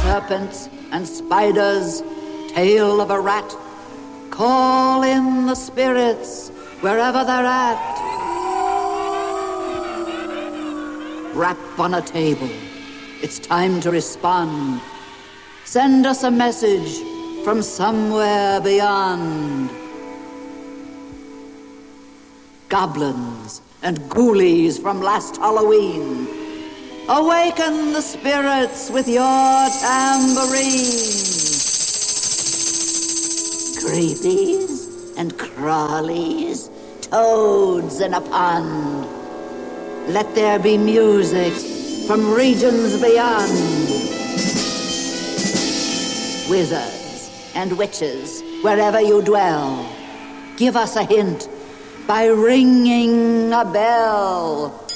serpents and spiders, tail of a rat. Call in the spirits wherever they're at. Rap on a table. It's time to respond. Send us a message from somewhere beyond. Goblins and ghoulies from last Halloween, awaken the spirits with your tambourine. Creepies and crawlies, toads in a pond, let there be music from regions beyond. Wizards and witches, wherever you dwell, give us a hint by ringing a bell.